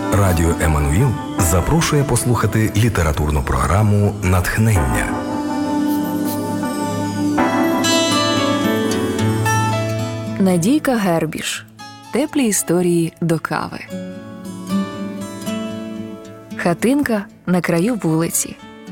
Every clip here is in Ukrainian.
Радіо Еммануїл запрошує послухати літературну програму «Натхнення». Надійка Гербіш. Теплі історії до кави. Хатинка на краю вулиці.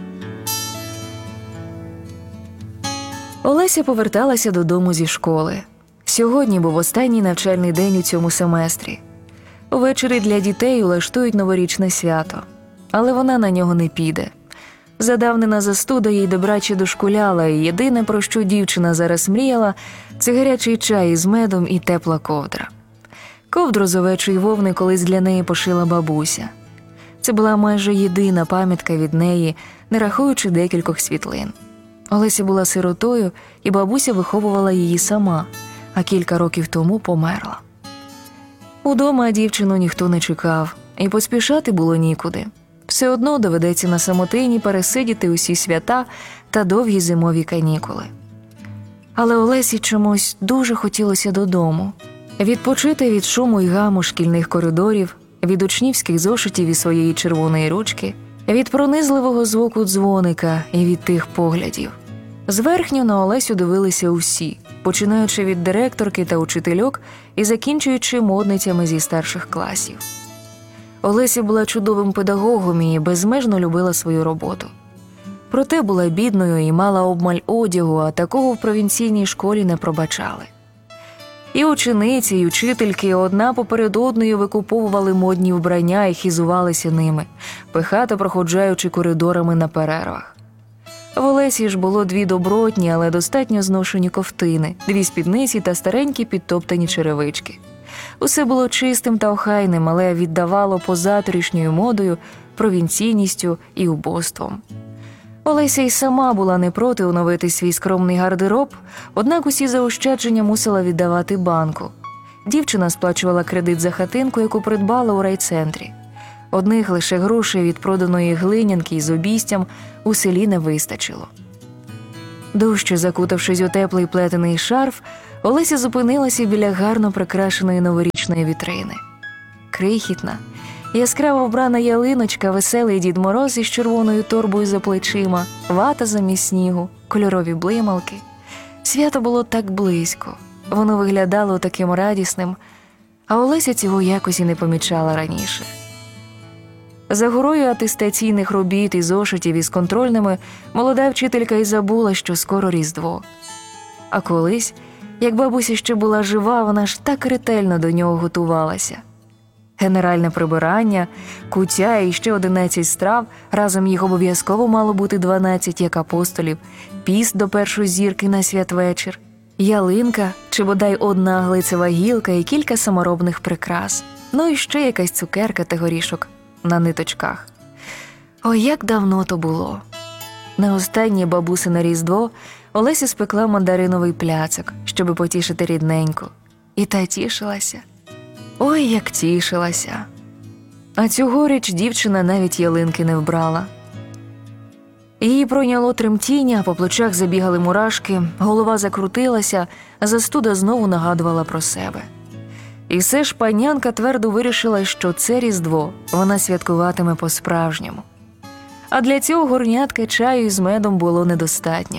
Олеся поверталася додому зі школи. Сьогодні був останній навчальний день у цьому семестрі. Увечері для дітей улаштують новорічне свято. Але вона на нього не піде. Задавнена застуда їй добраче дошкуляла, і єдине, про що дівчина зараз мріяла – це гарячий чай із медом і тепла ковдра. Ковдру з овечої вовни колись для неї пошила бабуся. Це була майже єдина пам'ятка від неї, не рахуючи декількох світлин. Олеся була сиротою, і бабуся виховувала її сама, а кілька років тому померла. Удома дівчину ніхто не чекав, і поспішати було нікуди. Все одно доведеться на самотині пересидіти усі свята та довгі зимові канікули. Але Олесі чомусь дуже хотілося додому. Відпочити від шуму й гаму шкільних коридорів, від учнівських зошитів і своєї червоної ручки, від пронизливого звуку дзвоника і від тих поглядів. Зверхньо на Олесю дивилися усі, починаючи від директорки та учительок і закінчуючи модницями зі старших класів. Олеся була чудовим педагогом і безмежно любила свою роботу. Проте була бідною і мала обмаль одягу, а такого в провінційній школі не пробачали. І учениці, і учительки одна поперед одною викуповували модні вбрання і хизувалися ними, пихато проходжаючи коридорами на перервах. В Олесі ж було дві добротні, але достатньо зношені ковтини, дві спідниці та старенькі підтоптані черевички. Усе було чистим та охайним, але віддавало позаторішньою модою, провінційністю і убоством. Олеся й сама була не проти оновити свій скромний гардероб, однак усі заощадження мусила віддавати банку. Дівчина сплачувала кредит за хатинку, яку придбала у райцентрі. Одних лише грошей від проданої глинянки із обійстям у селі не вистачило. Дужче закутавшись у теплий плетений шарф, Олеся зупинилася біля гарно прикрашеної новорічної вітрини. Крихітна, яскраво вбрана ялиночка, веселий Дід Мороз із червоною торбою за плечима, вата замість снігу, кольорові блималки. Свято було так близько, воно виглядало таким радісним, а Олеся цього якось і не помічала раніше. За горою атестаційних робіт і зошитів із контрольними молода вчителька й забула, що скоро Різдво. А колись, як бабуся ще була жива, вона ж так ретельно до нього готувалася. Генеральне прибирання, куття і ще 11 страв, разом їх обов'язково мало бути 12, як апостолів, піст до першої зірки на святвечір, ялинка чи бодай одна глицева гілка і кілька саморобних прикрас, ну і ще якась цукерка та горішок на ниточках. Ой, як давно то було! На останнє бабусине Різдво Олеся спекла мандариновий пляцок, щоби потішити рідненьку. І та тішилася. Ой, як тішилася! А цьогоріч дівчина навіть ялинки не вбрала. Її пройняло тремтіння, по плечах забігали мурашки, голова закрутилася, а застуда знову нагадувала про себе. І все ж панянка твердо вирішила, що це Різдво вона святкуватиме по-справжньому. А для цього горнятки чаю із медом було недостатньо.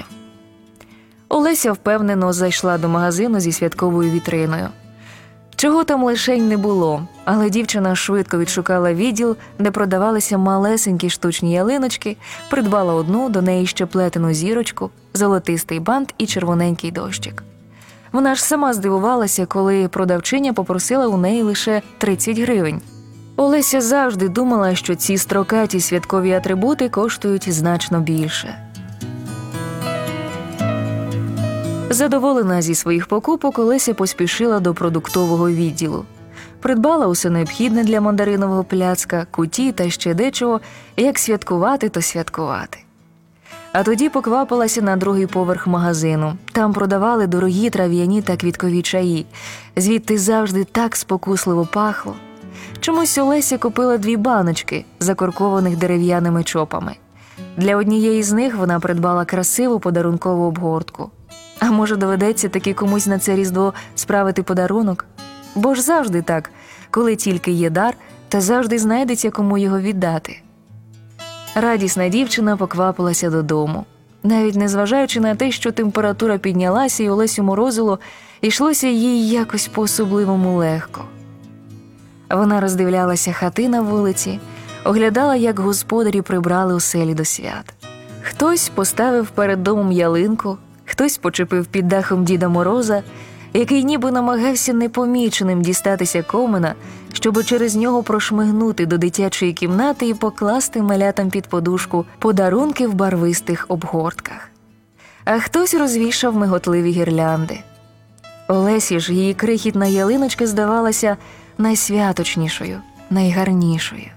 Олеся впевнено зайшла до магазину зі святковою вітриною. Чого там лишень не було, але дівчина швидко відшукала відділ, де продавалися малесенькі штучні ялиночки, придбала одну, до неї ще плетену зірочку, золотистий бант і червоненький дощик. Вона ж сама здивувалася, коли продавчиня попросила у неї лише 30 гривень. Олеся завжди думала, що ці строкаті святкові атрибути коштують значно більше. Задоволена зі своїх покупок, Олеся поспішила до продуктового відділу. Придбала усе необхідне для мандаринового пляцка, куті та ще дечого, як святкувати, то святкувати. А тоді поквапилася на другий поверх магазину. Там продавали дорогі трав'яні та квіткові чаї. Звідти завжди так спокусливо пахло. Чомусь Олеся купила 2 баночки, закоркованих дерев'яними чопами. Для однієї з них вона придбала красиву подарункову обгортку. А може, доведеться таки комусь на це Різдво справити подарунок? Бо ж завжди так, коли тільки є дар, та завжди знайдеться, кому його віддати. Радісна дівчина поквапилася додому. Навіть незважаючи на те, що температура піднялася і Олесю морозило, йшлося їй якось по-особливому легко. Вона роздивлялася хати на вулиці, оглядала, як господарі прибрали оселі до свят. Хтось поставив перед домом ялинку, хтось почепив під дахом Діда Мороза, який ніби намагався непоміченим дістатися комина, щоби через нього прошмигнути до дитячої кімнати і покласти малятам під подушку подарунки в барвистих обгортках. А хтось розвішав миготливі гірлянди. Олесі ж її крихітна ялиночка здавалася найсвяточнішою, найгарнішою.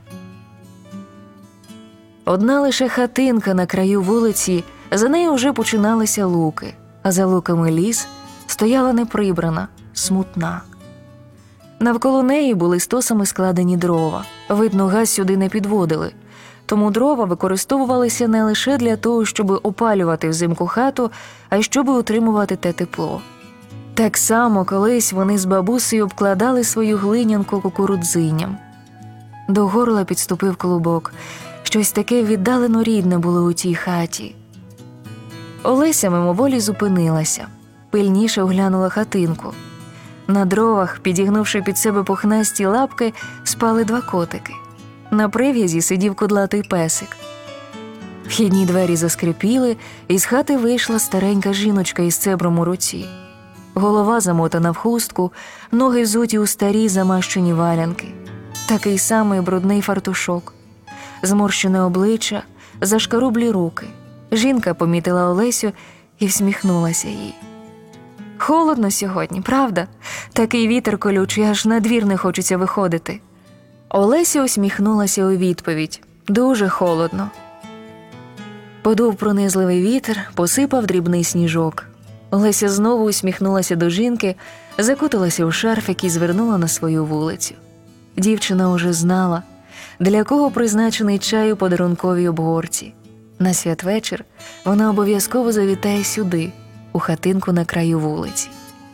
Одна лише хатинка на краю вулиці, за нею вже починалися луки, а за луками ліс стояла неприбрана, смутна. Навколо неї були стосами складені дрова. Видно, газ сюди не підводили, тому дрова використовувалися не лише для того, щоб опалювати взимку хату, а й щоб утримувати те тепло. Так само колись вони з бабусею обкладали свою глинянку кукурудзинням. До горла підступив клубок. Щось таке віддалено рідне було у тій хаті. Олеся мимоволі зупинилася, пильніше оглянула хатинку. На дровах, підігнувши під себе пухнасті лапки, спали два котики. На прив'язі сидів кудлатий песик. Вхідні двері заскрипіли, і з хати вийшла старенька жіночка із цебром у руці. Голова замотана в хустку, ноги взуті у старі замащені валянки. Такий самий брудний фартушок. Зморщене обличчя, зашкарублі руки. Жінка помітила Олесю і всміхнулася їй. «Холодно сьогодні, правда? Такий вітер колючий, аж на двір не хочеться виходити». Олеся усміхнулася у відповідь. «Дуже холодно». Подув пронизливий вітер, посипав дрібний сніжок. Олеся знову усміхнулася до жінки, закуталася у шарфик і звернула на свою вулицю. Дівчина уже знала, для кого призначений чай у подарунковій обгорці. На святвечір вона обов'язково завітає сюди, у хатинку на краю вулиці.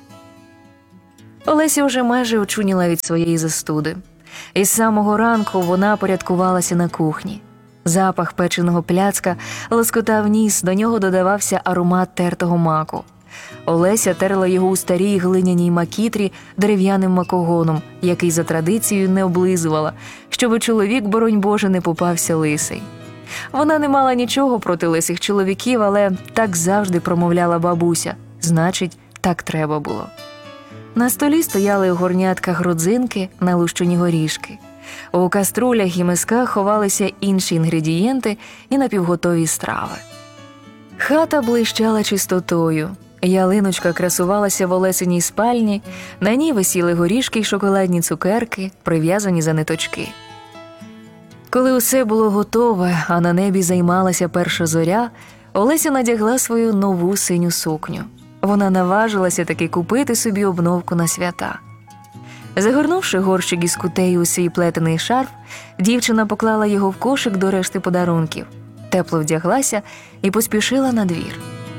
Олеся вже майже очуняла від своєї застуди. Із самого ранку вона порядкувалася на кухні. Запах печеного пляцка лоскотав ніс, до нього додавався аромат тертого маку. Олеся терла його у старій глиняній макітрі дерев'яним макогоном, який за традицією не облизувала, щоби чоловік, боронь Боже, не попався лисий. Вона не мала нічого проти лисих чоловіків, але так завжди промовляла бабуся. Значить, так треба було. На столі стояли у горнятках родзинки, налущені горішки. У каструлях і мисках ховалися інші інгредієнти і напівготові страви. Хата блищала чистотою. Ялиночка красувалася в Олесиній спальні, на ній висіли горішки й шоколадні цукерки, прив'язані за ниточки. Коли усе було готове, а на небі займалася перша зоря, Олеся надягла свою нову синю сукню. Вона наважилася таки купити собі обновку на свята. Загорнувши горщик із кутею у свій плетений шарф, дівчина поклала його в кошик до решти подарунків, тепло вдяглася і поспішила на двір.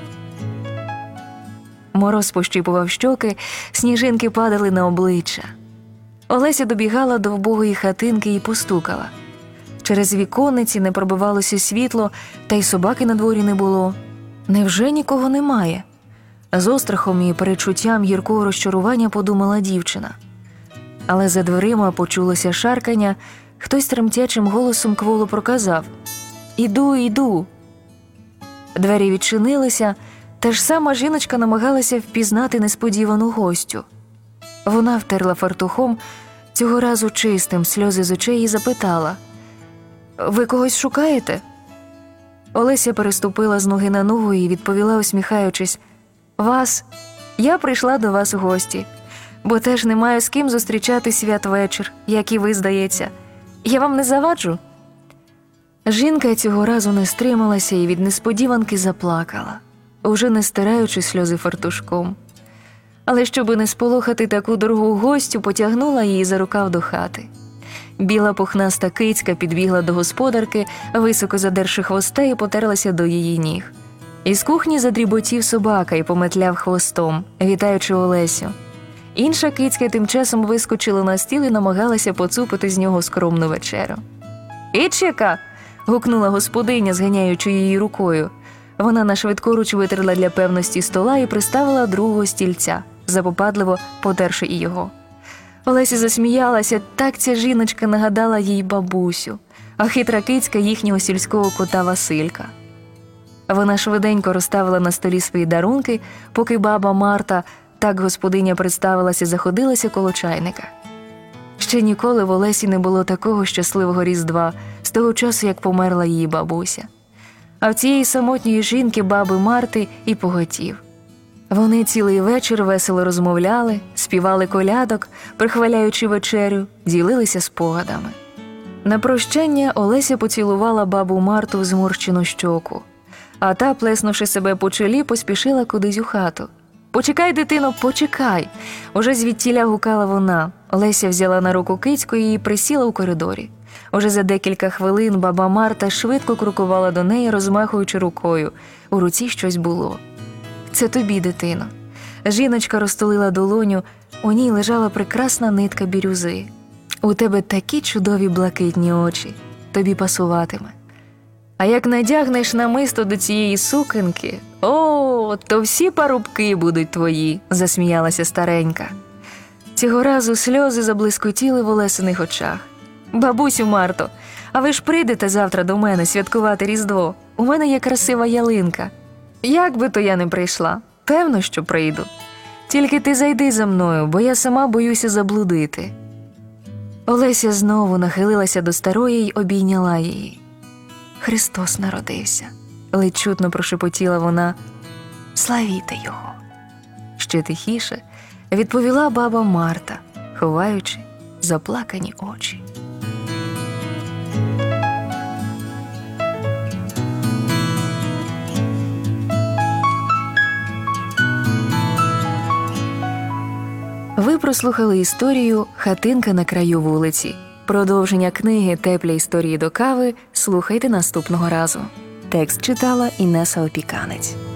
Мороз пощипував щоки, сніжинки падали на обличчя. Олеся добігала до вбогої хатинки і постукала. Через віконниці не пробивалося світло, та й собаки на дворі не було. Невже нікого немає? З острахом і перечуттям гіркого розчарування подумала дівчина. Але за дверима почулося шаркання, хтось тремтячим голосом кволо проказав: «Іду, іду». Двері відчинилися, та ж сама жіночка намагалася впізнати несподівану гостю. Вона втерла фартухом, цього разу чистим, сльози з очей, і запитала: «Ви когось шукаєте?» Олеся переступила з ноги на ногу і відповіла, усміхаючись: «Вас. Я прийшла до вас у гості, бо теж не маю з ким зустрічати святвечір, як і ви, здається. Я вам не заваджу?» Жінка цього разу не стрималася і від несподіванки заплакала, уже не стираючи сльози фартушком. Але щоби не сполохати таку дорогу гостю, потягнула її за рукав до хати. Біла пухнаста кицька підбігла до господарки, високо задерши хвоста, і потерлася до її ніг. Із кухні задріботів собака і пометляв хвостом, вітаючи Олесю. Інша кицька тим часом вискочила на стіл і намагалася поцупити з нього скромну вечерю. «Ічика!» – гукнула господиня, зганяючи її рукою. Вона нашвидкоруч витерла для певності стола і приставила другого стільця, запопадливо потерши і його. Олеся засміялася, так ця жіночка нагадала їй бабусю, а хитра кицька їхнього сільського кота Василька. Вона швиденько розставила на столі свої дарунки, поки баба Марта, так господиня представилася, заходилася коло чайника. Ще ніколи в Олесі не було такого щасливого Різдва з того часу, як померла її бабуся. А в цієї самотньої жінки, баби Марти, і поготів. Вони цілий вечір весело розмовляли, співали колядок, прихваляючи вечерю, ділилися спогадами. На прощання Олеся поцілувала бабу Марту в зморщену щоку, а та, плеснувши себе по чолі, поспішила кудись у хату. «Почекай, дитино, почекай!» Уже звідтіля гукала вона. Олеся взяла на руку кицьку і присіла у коридорі. Уже за декілька хвилин баба Марта швидко крокувала до неї, розмахуючи рукою. У руці щось було. «Це тобі, дитино». Жіночка розтулила долоню, у ній лежала прекрасна нитка бірюзи. «У тебе такі чудові блакитні очі, тобі пасуватиме. А як надягнеш намисто до цієї сукенки, то всі парубки будуть твої», – засміялася старенька. Цього разу сльози заблискотіли в Олесиних очах. «Бабусю Марто, а ви ж прийдете завтра до мене святкувати Різдво? У мене є красива ялинка». «Як би то я не прийшла? Певно, що прийду. Тільки ти зайди за мною, бо я сама боюся заблудити». Олеся знову нахилилася до старої й обійняла її. «Христос народився», – ледь чутно прошепотіла вона. «Славіте його». Ще тихіше відповіла баба Марта, ховаючи заплакані очі. Ви прослухали історію «Хатинка на краю вулиці». Продовження книги «Теплі історії до кави» слухайте наступного разу. Текст читала Інеса Опіканець.